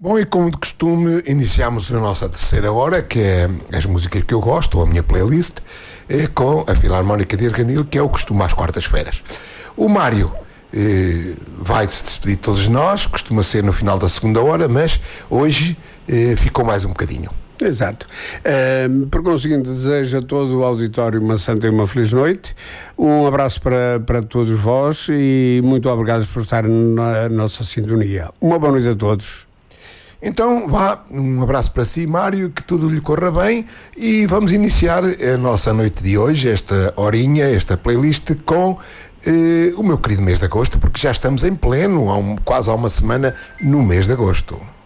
Bom, e como de costume, iniciamos a nossa terceira hora, que é as músicas que eu gosto, ou a minha playlist, com a Filarmónica de Arganil, que é o costume às quartas-feiras. O Mário vai-se despedir de todos nós, costuma ser no final da segunda hora, mas hoje ficou mais um bocadinho. Exato. Por conseguinte, desejo a todo o auditório uma santa e uma feliz noite. Um abraço para todos vós e muito obrigado por estar na nossa sintonia. Uma boa noite a todos. Então vá, um abraço para si, Mário, que tudo lhe corra bem, e vamos iniciar a nossa noite de hoje, esta horinha, esta playlist com o meu querido mês de agosto, porque já estamos em pleno, quase há uma semana no mês de agosto.